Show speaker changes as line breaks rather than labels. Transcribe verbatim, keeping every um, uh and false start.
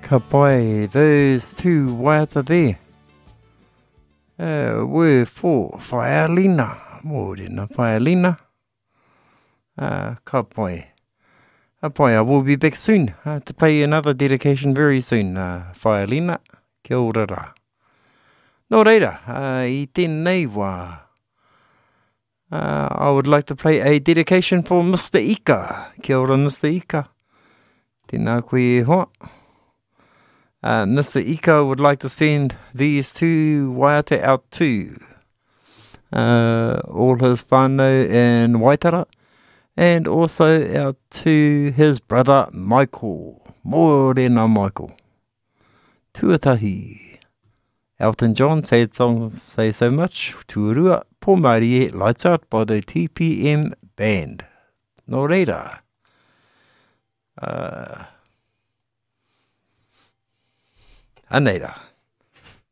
Ka pai, those two waiata there uh, were for Whaialina. Mōrena Whaialina. Uh, ka pai. Ka pai, I will be back soon uh, to play another dedication very soon. Uh, Whaialina, kia ora rā. Nō reira, uh, I tēnei wā. Uh, I would like to play a dedication for Mister Ika. Kia ora, Mister Ika. Tēnā koe e hoa. Uh, Mister Ika would like to send these two waiata out to uh, all his whānau in Waitara, and also out to his brother Michael. Mōrena Michael. Tuatahi. Elton John, sad song, say so much. Tuarua, Pō Mārie, Lights Out by the T P M Band. Nō reira. Uh, Aneira.